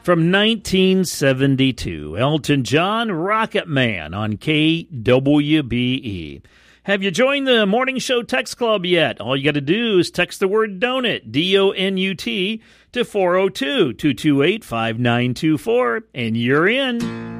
from 1972. Elton John, Rocket Man on KWBE. Have you joined the Morning Show Text Club yet? All you got to do is text the word donut, D-O-N-U-T, to 402-228-5924, and you're in.